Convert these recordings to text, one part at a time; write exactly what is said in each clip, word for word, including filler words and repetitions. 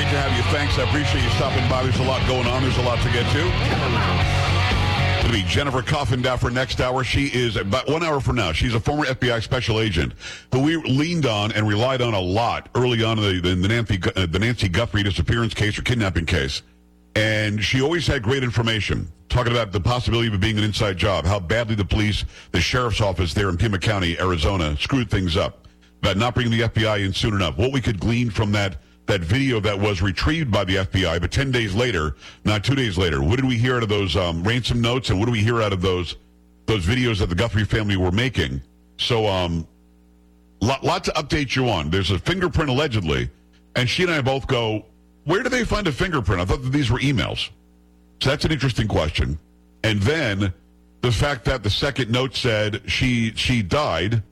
to have you. Thanks. I appreciate you stopping by. There's a lot going on. There's a lot to get to. It's going to be Jennifer Coffindaffer next hour. She is, about one hour from now, she's a former F B I special agent who we leaned on and relied on a lot early on in the, in the, Nancy, uh, the Nancy Guthrie disappearance case or kidnapping case. And she always had great information, talking about the possibility of it being an inside job, how badly the police, the sheriff's office there in Pima County, Arizona, screwed things up, about not bringing the F B I in soon enough. What we could glean from that that video that was retrieved by the F B I, but ten days later, not two days later, what did we hear out of those um, ransom notes, and what do we hear out of those those videos that the Guthrie family were making? So, um, lot, lot to update you on. There's a fingerprint allegedly, and she and I both go, where do they find a fingerprint? I thought that these were emails. So that's an interesting question. And then the fact that the second note said she she died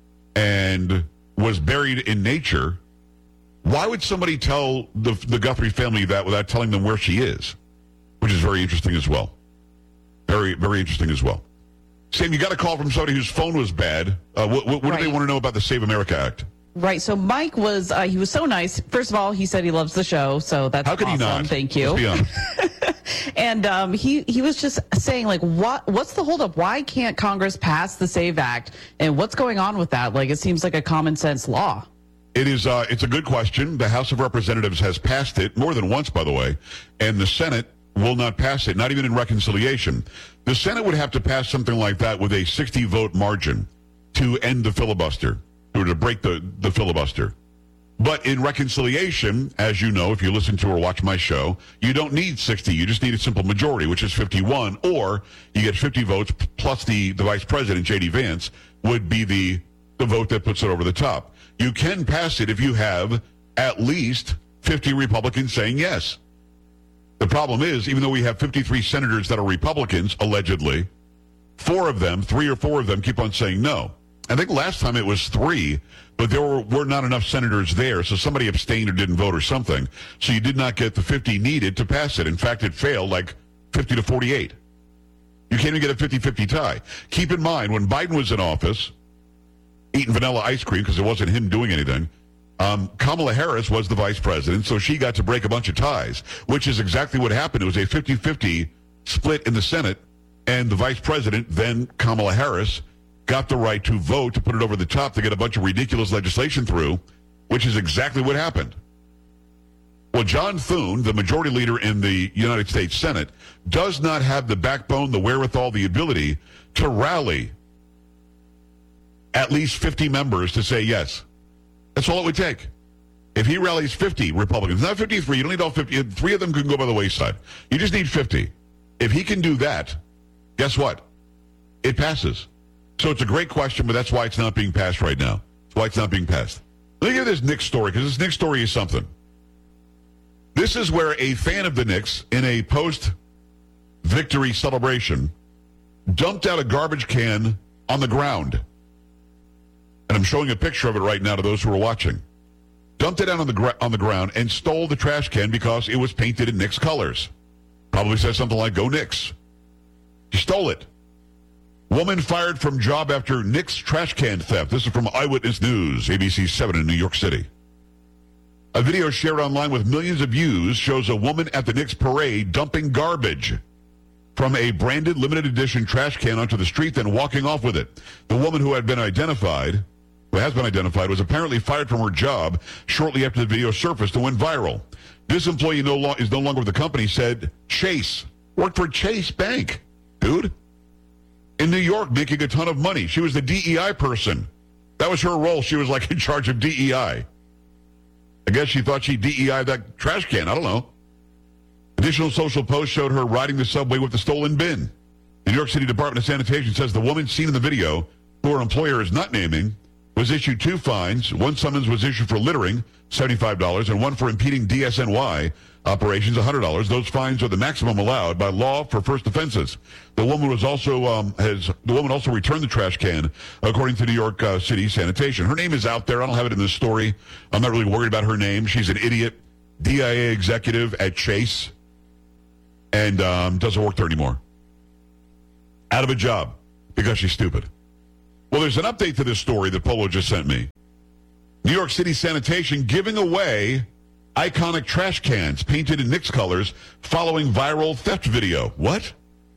and was buried in nature. Why would somebody tell the the Guthrie family that without telling them where she is? Which is very interesting as well. Very, very interesting as well. Sam, you got a call from somebody whose phone was bad. Uh, what what, what right. do they want to know about the Save America Act? Right. So Mike was, uh, he was so nice. First of all, he said he loves the show. So that's How could awesome. he not? Thank you. Let's be honest. And um, he, he was just saying, like, what what's the holdup? Why can't Congress pass the SAVE Act? And what's going on with that? Like, it seems like a common sense law. It is. Uh, it's a good question. The House of Representatives has passed it more than once, by the way, and the Senate will not pass it, not even in reconciliation. The Senate would have to pass something like that with a sixty-vote margin to end the filibuster, or to break the, the filibuster. But in reconciliation, as you know, if you listen to or watch my show, you don't need sixty. You just need a simple majority, which is fifty-one, or you get fifty votes plus the, the Vice President, J D. Vance, would be the, the vote that puts it over the top. You can pass it if you have at least fifty Republicans saying yes. The problem is, even though we have fifty-three senators that are Republicans, allegedly, four of them, three or four of them keep on saying no. I think last time it was three, but there were, were not enough senators there, so somebody abstained or didn't vote or something. So you did not get the fifty needed to pass it. In fact, it failed like fifty to forty-eight. You can't even get a fifty-fifty tie. Keep in mind, when Biden was in office, eating vanilla ice cream because it wasn't him doing anything, um, Kamala Harris was the vice president, so she got to break a bunch of ties, which is exactly what happened. It was a fifty-fifty split in the Senate, and the vice president, then Kamala Harris, got the right to vote to put it over the top to get a bunch of ridiculous legislation through, which is exactly what happened. Well, John Thune, the majority leader in the United States Senate, does not have the backbone, the wherewithal, the ability to rally at least fifty members to say yes. That's all it would take. If he rallies fifty Republicans, not fifty-three, you don't need all fifty. Three of them can go by the wayside. You just need fifty. If he can do that, guess what? It passes. So it's a great question, but that's why it's not being passed right now. That's why it's not being passed. Let me give this Knicks story, because this Knicks story is something. This is where a fan of the Knicks, in a post-victory celebration, dumped out a garbage can on the ground. And I'm showing a picture of it right now to those who are watching. Dumped it out on the gra- on the ground and stole the trash can because it was painted in Knicks colors. Probably says something like, "Go Knicks." He stole it. Woman fired from job after Knicks trash can theft. This is from Eyewitness News, A B C seven in New York City. A video shared online with millions of views shows a woman at the Knicks parade dumping garbage from a branded limited edition trash can onto the street, then walking off with it. The woman who had been identified, who has been identified, was apparently fired from her job shortly after the video surfaced and went viral. This employee no lo- is no longer with the company, said Chase. Worked for Chase Bank, dude. In New York, making a ton of money. She was the D E I person. That was her role. She was like in charge of D E I. I guess she thought she D E I'd that trash can. I don't know. Additional social posts showed her riding the subway with the stolen bin. The New York City Department of Sanitation says the woman seen in the video, who her employer is not naming, was issued two fines. One summons was issued for littering, seventy-five dollars, and one for impeding D S N Y operations, one hundred dollars. Those fines are the maximum allowed by law for first offenses. The woman was also um, has the woman also returned the trash can, according to New York uh, City Sanitation. Her name is out there. I don't have it in this story. I'm not really worried about her name. She's an idiot, D I A executive at Chase, and um, doesn't work there anymore. Out of a job because she's stupid. Well, there's an update to this story that Polo just sent me. New York City Sanitation giving away Iconic trash cans painted in Knicks colors following viral theft video. What?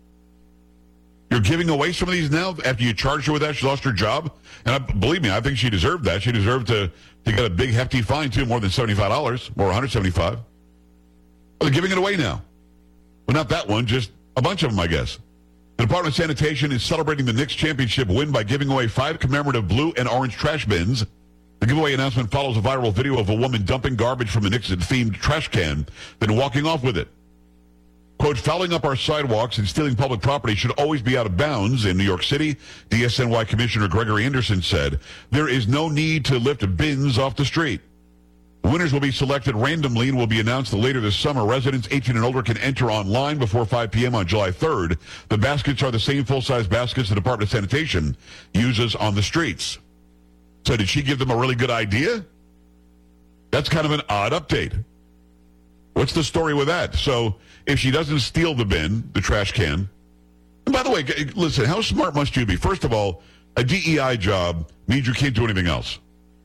You're giving away some of these now after you charged her with that? She lost her job? And I, believe me, I think she deserved that. She deserved to, to get a big, hefty fine, too, more than seventy-five dollars, or one hundred seventy-five dollars. Well, they're giving it away now. Well, not that one, just a bunch of them, I guess. The Department of Sanitation is celebrating the Knicks championship win by giving away five commemorative blue and orange trash bins. The giveaway announcement follows a viral video of a woman dumping garbage from a Knicks-themed trash can, then walking off with it. Quote, fouling up our sidewalks and stealing public property should always be out of bounds in New York City, D S N Y Commissioner Gregory Anderson said. There is no need to lift bins off the street. Winners will be selected randomly and will be announced later this summer. Residents eighteen and older can enter online before five p.m. on July third. The baskets are the same full-size baskets the Department of Sanitation uses on the streets. So did she give them a really good idea? That's kind of an odd update. What's the story with that? So if she doesn't steal the bin, the trash can, and by the way, listen, how smart must you be? First of all, a D E I job means you can't do anything else.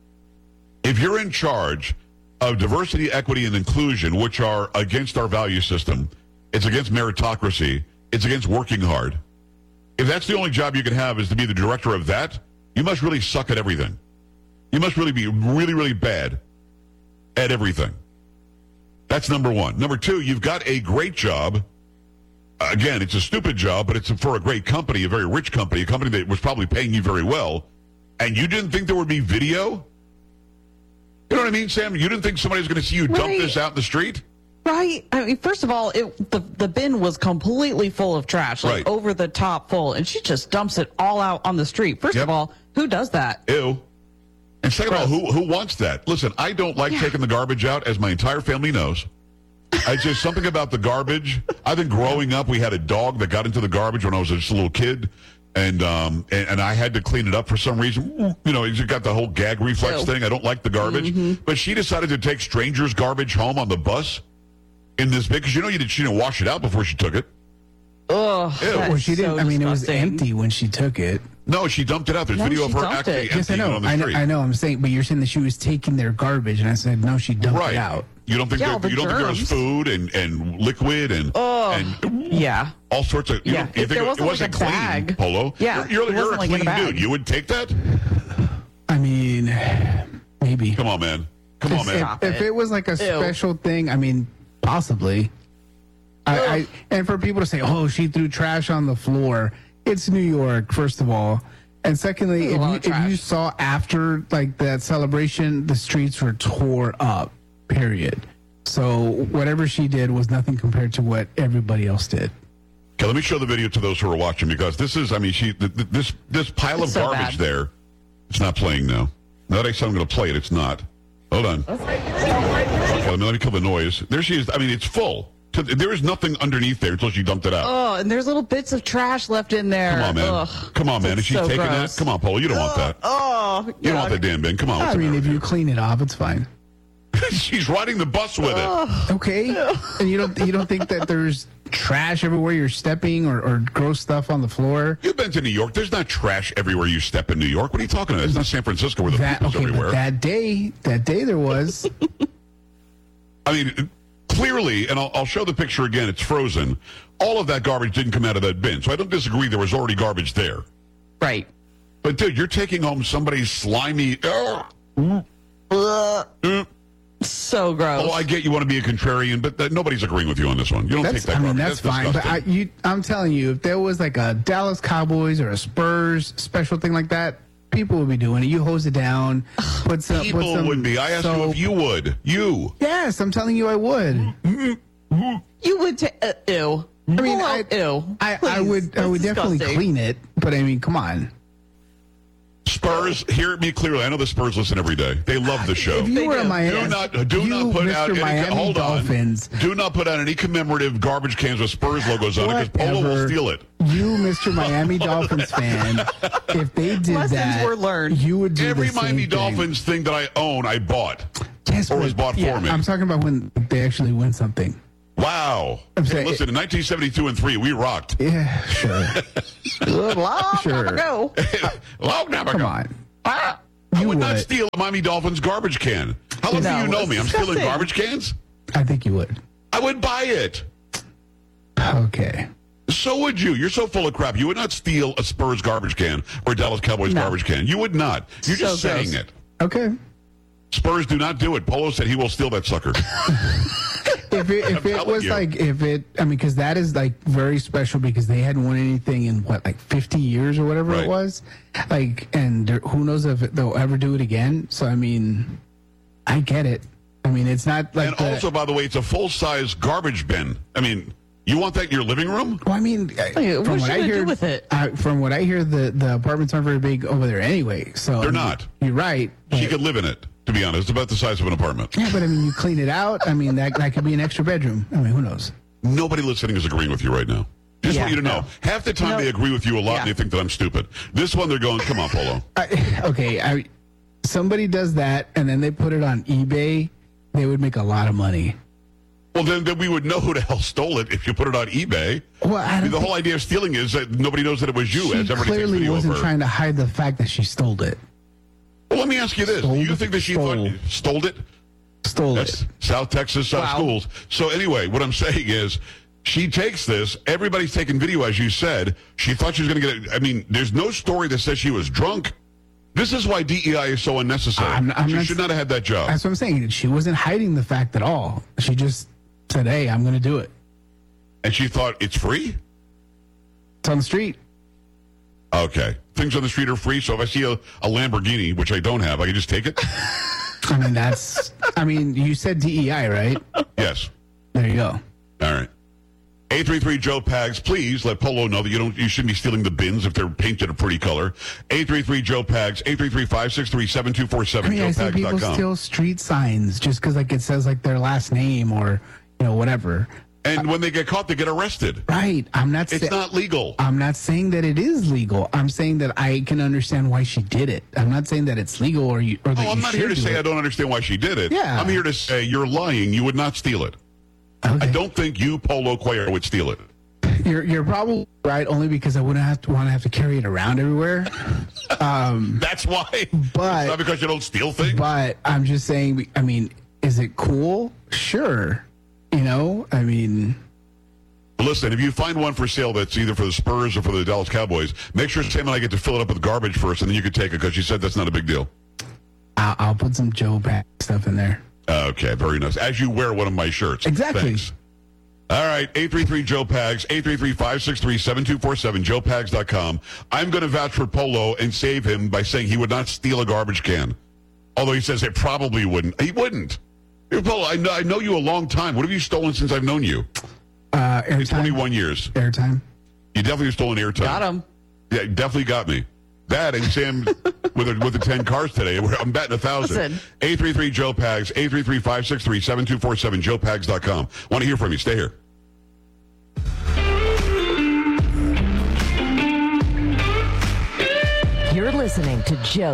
If you're in charge of diversity, equity, and inclusion, which are against our value system, it's against meritocracy, it's against working hard. If that's the only job you can have is to be the director of that, you must really suck at everything. You must really be really, really bad at everything. That's number one. Number two, you've got a great job. Again, it's a stupid job, but it's for a great company, a very rich company, a company that was probably paying you very well, and you didn't think there would be video? You know what I mean, Sam? You didn't think somebody was going to see you dump Right. this out in the street? Right. I mean, first of all, it, the the bin was completely full of trash, like Right. over the top full, and she just dumps it all out on the street. First Yep. of all, who does that? Ew. And second of all, who who wants that? Listen, I don't like Yeah. taking the garbage out, as my entire family knows. I just something about the garbage. I think growing up, we had a dog that got into the garbage when I was just a little kid, and um and, and I had to clean it up for some reason. You know, he's got the whole gag reflex Ew. thing. I don't like the garbage, Mm-hmm. but she decided to take strangers' garbage home on the bus in this big, because you know you did, she didn't wash it out before she took it. Ugh. Ew. that Well, is she didn't. so I mean, it was disgusting. empty when she took it. No, she dumped it out. There's No, video she of her dumped actually it. Yes, I emptying it know. on the I know. street. I know. I'm saying, but you're saying that she was taking their garbage, and I said no, she dumped Right. it out. You don't think Yeah, there, all the you don't think there was germs. food and, and liquid and and Yeah. all sorts of. You Yeah. don't, you If think there it, wasn't, it like, wasn't a clean, bag. Polo. Yeah, you're, it you're, you're wasn't, a like, in clean a bag. dude. You would take that? I mean, maybe. Come on, man. Come on, If, man. Stop if it. it was like a Ew. special thing, I mean, possibly. I, I and for people to say, "Oh, she threw trash on the floor," it's New York, first of all, and secondly, There's a if lot you of if you trash. saw after like that celebration, the streets were tore up. Period. So whatever she did was nothing compared to what everybody else did. Okay, let me show the video to those who are watching, because this is, I mean, she th- th- this this pile It's of so garbage bad. there. It's not playing now. Now that I said I'm going to play it, it's not. Hold on. Okay, let me let me kill the noise. There she is. I mean, it's full. So there is nothing underneath there until she dumped it out. Oh, and there's little bits of trash left in there. Come on, man. Ugh. Come on, man. Is It's she so taking gross. that? Come on, Paul. You don't want that. Oh, You don't want that damn bin. Come on. What's I the mean, matter if you with clean it off, it's fine. you? She's riding the bus with it. Okay, and you don't you don't think that there's trash everywhere you're stepping or, or gross stuff on the floor? You've been to New York. There's not trash everywhere you step in New York. What are you talking about? It's not San Francisco where the That poop is okay, everywhere. but that day, that day there was. I mean, clearly, and I'll, I'll show the picture again. It's frozen. All of that garbage didn't come out of that bin, so I don't disagree. There was already garbage there. Right. But dude, you're taking home somebody's slimy. Oh, So gross. oh I get you want to be a contrarian, but that, nobody's agreeing with you on this one. You don't That's, take that I mean, garbage. that's, fine. But I, disgusting. you, I'm telling you, if there was like a Dallas Cowboys or a Spurs special thing like that, people would be doing it. You hose it down, put some. put People some would be. I asked you soap. if you would. You. Yes, I'm telling you, I would. You would take. Uh, ew. I mean, Well, I, ew. I, I Please. would, I That's would definitely disgusting. clean it. But I mean, come on. Spurs, hear me clearly. I know the Spurs listen every day. They love the show. If you They were do. a Miami, Do not, do you, not put Mister out any. Miami Hold Dolphins. on. Do not put out any commemorative garbage cans with Spurs logos on it, because Polo will Whatever. steal it. You, Mister Miami Dolphins fan, if they did Lessons that, were learned. you would do Every the same Miami thing. Dolphins thing that I own, I bought Yes, or but- was bought yeah, for me. I'm talking about when they actually win something. Wow. I'm Hey, saying- listen, in nineteen seventy-two and three, we rocked. Yeah, sure. Long Sure. time ago. Long time ago. Come on. Ah. I You would, not would. steal a Miami Dolphins garbage can. How long No, do you know it's me? I'm stealing disgusting. garbage cans? I think you would. I would buy it. Okay. So would you. You're so full of crap. You would not steal a Spurs garbage can or a Dallas Cowboys No. garbage can. You would not. You're So just saying gross. it. Okay. Spurs do not do it. Polo said he will steal that sucker. If it, if I'm it telling was you. like, if it, I mean, because that is like very special because they hadn't won anything in what, like fifty years or whatever Right. it was. Like, and there- who knows if it, they'll ever do it again. So, I mean, I get it. I mean, it's not like. And the- also, by the way, it's a full-size garbage bin. I mean, you want that in your living room? Well, I mean, I- Hey, what from are what you I gonna do hear, with it? I, from what I hear, the, the apartments aren't very big over there anyway. So They're I mean, not. You're right. She but- could live in it, to be honest. It's about the size of an apartment. yeah, but I mean, you clean it out. I mean, that that could be an extra bedroom. I mean, who knows? Nobody listening is agreeing with you right now. Just Yeah, want you to know. no. Half the time No. they agree with you a lot Yeah. and they think that I'm stupid. This one, they're going, come on, Polo. I, okay, I somebody does that and then they put it on eBay. They would make a lot of money. Well, then, then we would know who the hell stole it if you put it on eBay. Well, I I mean, don't the think- whole idea of stealing is that nobody knows that it was you. She as everybody takes clearly video wasn't of her. trying to hide the fact that she stole it. Well, let me ask you this. Stole Do you it? think that she Stole. thought stole it? Stole That's it. South Texas uh, Wow. schools. So anyway, what I'm saying is she takes this. Everybody's taking video, as you said. She thought she was going to get it. I mean, there's no story that says she was drunk. This is why D E I is so unnecessary. I'm- I'm she not- should not have had that job. That's what I'm saying. She wasn't hiding the fact at all. She just said, "Hey, I'm going to do it." And she thought it's free? It's on the street. Okay. Things on the street are free, so if I see a, a Lamborghini, which I don't have, I can just take it? I mean, that's. I mean, you said D E I, right? Yes. There you go. All right. eight three three Joe Pags, please let Polo know that you don't you shouldn't be stealing the bins if they're painted a pretty color. eight three three Joe Pags, eight three three, five six three, seven two four I seven, mean, I see joe pags people dot com. steal street signs just because, like, it says like their last name or you know whatever. And when they get caught, they get arrested. Right. I'm not. It's sa- not legal. I'm not saying that it is legal. I'm saying that I can understand why she did it. I'm not saying that it's legal or you or that Oh, I'm you not should here to do say it. I don't understand why she did it. Yeah. I'm here to say you're lying. You would not steal it. Okay. I don't think you, Polo Cuellar, would steal it. You're you're probably right. Only because I wouldn't have to want to have to carry it around everywhere. That's why. But- it's not because you don't steal things. But I'm just saying. I mean, is it cool? Sure. You know. I mean. Listen, if you find one for sale that's either for the Spurs or for the Dallas Cowboys, make sure Sam and I get to fill it up with garbage first, and then you can take it because she said that's not a big deal. I'll, I'll put some Joe Pack stuff in there. Okay, very nice. As you wear one of my shirts. Exactly. Thanks. All right, eight three three Joe Pags, eight three three, five six three, seven two four seven, joe pags dot com. I'm going to vouch for Polo and save him by saying he would not steal a garbage can. Although he says it probably wouldn't. He wouldn't. Hey, Polo, I know, I know you a long time. What have you stolen since I've known you? Uh, In airtime. twenty-one years. Airtime. You definitely have stolen airtime. Got him. Yeah, definitely got me. That and Sam with the, with the ten cars today. I'm betting a thousand. Listen. eight three three Joe Pags, eight three three, five six three, seven two four seven, joe pags dot com. Want to hear from you. Stay here. You're listening to Joe